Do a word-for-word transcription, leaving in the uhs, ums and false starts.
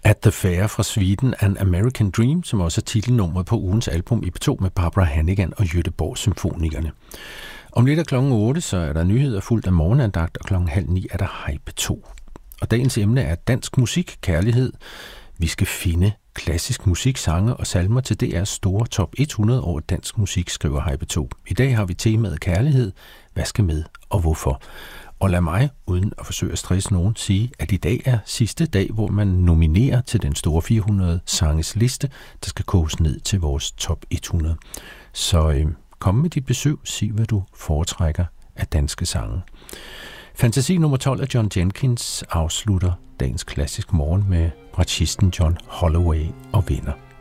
At the Fair fra Sweden, An American Dream, som også er titelnummeret på ugens album i P to med Barbara Hannigan og Göteborg Symfonikerne. Om lidt af klokken otte, så er der nyheder fuldt af morgenandagt, og klokken halv ni er der Hej P to. Og dagens emne er dansk musik, kærlighed. Vi skal finde klassisk musik, sange og salmer til D R's store top hundrede over dansk musik, skriver Hej P to. I dag har vi temaet kærlighed. Hvad skal med, og hvorfor? Og lad mig, uden at forsøge at stresse nogen, sige, at i dag er sidste dag, hvor man nominerer til den store fire hundrede sanges liste, der skal koges ned til vores top hundrede. Så øh, kom med dit besøg, sig hvad du foretrækker af danske sange. Fantasi nummer tolv af John Jenkins afslutter dagens klassisk morgen med bratschisten John Holloway og venner.